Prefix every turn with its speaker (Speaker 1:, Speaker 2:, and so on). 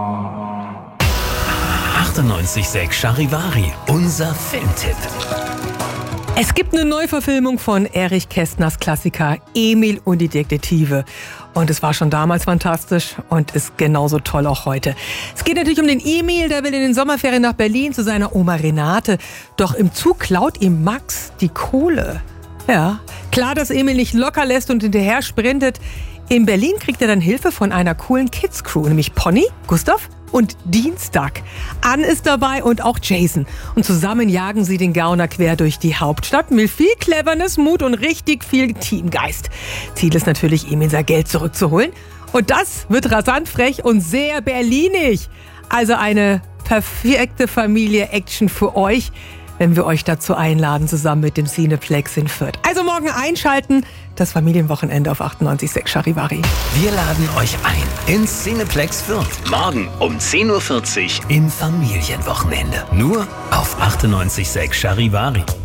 Speaker 1: 98,6 Charivari, unser Filmtipp.
Speaker 2: Es gibt eine Neuverfilmung von Erich Kästners Klassiker Emil und die Detektive. Und es war schon damals fantastisch und ist genauso toll auch heute. Es geht natürlich um den Emil, der will in den Sommerferien nach Berlin zu seiner Oma Renate. Doch im Zug klaut ihm Max die Kohle. Ja, klar, dass Emil nicht locker lässt und hinterher sprintet. In Berlin kriegt er dann Hilfe von einer coolen Kids-Crew, nämlich Pony, Gustav und Dienstag. Ann ist dabei und auch Jason. Und zusammen jagen sie den Gauner quer durch die Hauptstadt mit viel Cleverness, Mut und richtig viel Teamgeist. Ziel ist natürlich, Emil sein Geld zurückzuholen. Und das wird rasant frech und sehr berlinig. Also eine perfekte Familie-Action für euch, wenn wir euch dazu einladen, zusammen mit dem Cineplex in Fürth. Also morgen einschalten, das Familienwochenende auf 98,6 Charivari.
Speaker 1: Wir laden euch ein ins Cineplex Fürth. Morgen um 10.40 Uhr im Familienwochenende. Nur auf 98,6 Charivari.